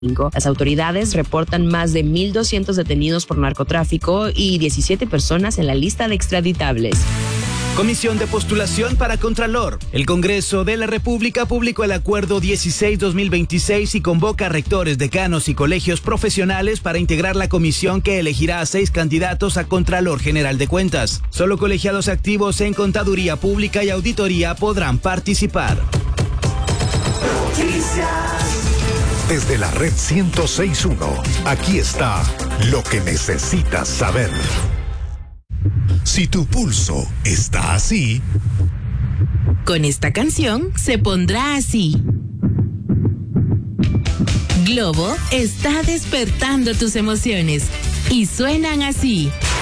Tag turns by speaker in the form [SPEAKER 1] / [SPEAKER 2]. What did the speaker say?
[SPEAKER 1] Las autoridades reportan más de 1.200 detenidos por narcotráfico y 17 personas en la lista de extraditables.
[SPEAKER 2] Comisión de postulación para Contralor. El Congreso de la República publicó el Acuerdo 16-2026 y convoca a rectores, decanos y colegios profesionales para integrar la comisión que elegirá a 6 candidatos a Contralor General de Cuentas. Solo colegiados activos en Contaduría Pública y Auditoría podrán participar.
[SPEAKER 3] Desde la red 106.1, aquí está lo que necesitas saber. Si tu pulso está así,
[SPEAKER 4] con esta canción se pondrá así. Globo está despertando tus emociones y suenan así.